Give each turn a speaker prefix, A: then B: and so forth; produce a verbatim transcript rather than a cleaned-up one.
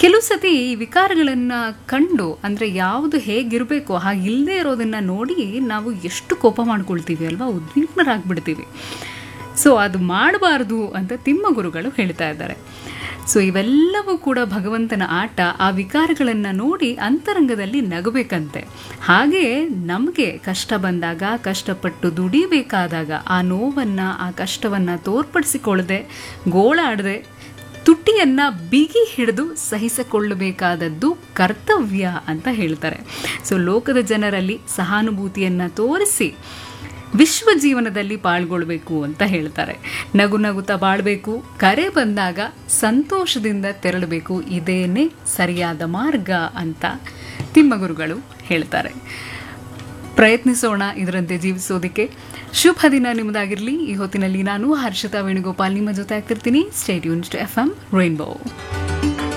A: ಕೆಲವು ಸತಿ ಈ ವಿಕಾರಗಳನ್ನು ಕಂಡು ಅಂದರೆ ಯಾವುದು ಹೇಗಿರಬೇಕು ಹಾಗೆ ಇಲ್ಲದೆ ಇರೋದನ್ನು ನೋಡಿ ನಾವು ಎಷ್ಟು ಕೋಪ ಮಾಡ್ಕೊಳ್ತೀವಿ ಅಲ್ವಾ, ಉದ್ವಿಗ್ನರಾಗ್ಬಿಡ್ತೀವಿ. ಸೊ ಅದು ಮಾಡಬಾರ್ದು ಅಂತ ತಿಮ್ಮಗುರುಗಳು ಹೇಳ್ತಾ ಇದ್ದಾರೆ. ಸೊ ಇವೆಲ್ಲವೂ ಕೂಡ ಭಗವಂತನ ಆಟ. ಆ ವಿಕಾರಗಳನ್ನು ನೋಡಿ ಅಂತರಂಗದಲ್ಲಿ ನಗಬೇಕಂತೆ. ಹಾಗೆಯೇ ನಮಗೆ ಕಷ್ಟ ಬಂದಾಗ, ಕಷ್ಟಪಟ್ಟು ದುಡಿಬೇಕಾದಾಗ ಆ ನೋವನ್ನು, ಆ ಕಷ್ಟವನ್ನು ತೋರ್ಪಡಿಸಿಕೊಳ್ಳದೆ, ಗೋಳಾಡದೆ, ತುಟಿಯನ್ನು ಬಿಗಿ ಹಿಡಿದು ಸಹಿಸಿಕೊಳ್ಳಬೇಕಾದದ್ದು ಕರ್ತವ್ಯ ಅಂತ ಹೇಳ್ತಾರೆ. ಸೊ ಲೋಕದ ಜನರಲ್ಲಿ ಸಹಾನುಭೂತಿಯನ್ನು ತೋರಿಸಿ ವಿಶ್ವ ಜೀವನದಲ್ಲಿ ಪಾಲ್ಗೊಳ್ಬೇಕು ಅಂತ ಹೇಳ್ತಾರೆ. ನಗು ನಗುತ್ತಾ ಬಾಳಬೇಕು, ಕರೆ ಬಂದಾಗ ಸಂತೋಷದಿಂದ ತೆರಳಬೇಕು, ಇದೇನೇ ಸರಿಯಾದ ಮಾರ್ಗ ಅಂತ ತಿಮ್ಮಗುರುಗಳು ಹೇಳ್ತಾರೆ. ಪ್ರಯತ್ನಿಸೋಣ ಇದರಂತೆ ಜೀವಿಸೋದಕ್ಕೆ. ಶುಭ ದಿನ ನಿಮ್ಮದಾಗಿರಲಿ. ಈ ಹೊತ್ತಿನಲ್ಲಿ ನಾನು ಹರ್ಷಿತಾ ವೇಣುಗೋಪಾಲ್ ನಿಮ್ಮ ಜೊತೆ ಆಗ್ತಿರ್ತೀನಿ. Stay tuned to F M rainbow.